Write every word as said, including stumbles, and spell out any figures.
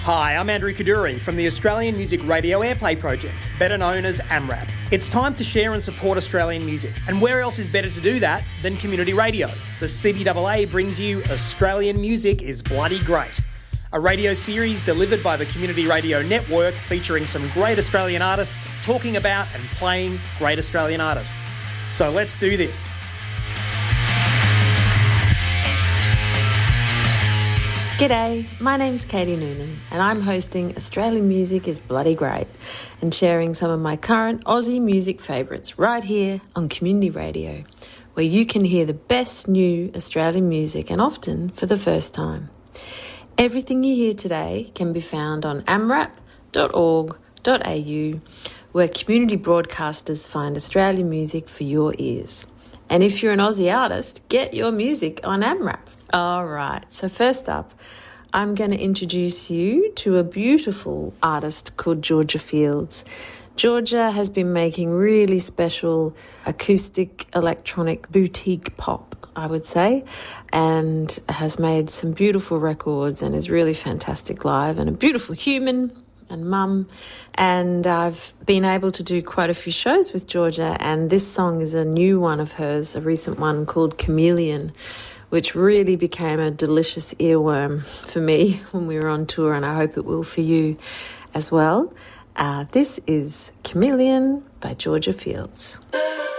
Hi, I'm Andrew Kaduri from the Australian Music Radio Airplay Project, better known as AMRAP. It's time to share and support Australian music, and where else is better to do that than community radio? The C B A A brings you Australian Music is Bloody Great, a radio series delivered by the Community Radio Network featuring some great Australian artists talking about and playing great Australian artists. So let's do this. G'day, my name's Katie Noonan and I'm hosting Australian Music is Bloody Great and sharing some of my current Aussie music favourites right here on Community Radio, where you can hear the best new Australian music and often for the first time. Everything you hear today can be found on amrap dot org dot a u, where community broadcasters find Australian music for your ears. And if you're an Aussie artist, get your music on AMRAP. All right, so first up, I'm going to introduce you to a beautiful artist called Georgia Fields. Georgia has been making really special acoustic electronic boutique pop, I would say, and has made some beautiful records and is really fantastic live and a beautiful human and mum. And I've been able to do quite a few shows with Georgia, and this song is a new one of hers, a recent one called Chameleon, which really became a delicious earworm for me when we were on tour, and I hope it will for you as well. Uh, this is Chameleon by Georgia Fields.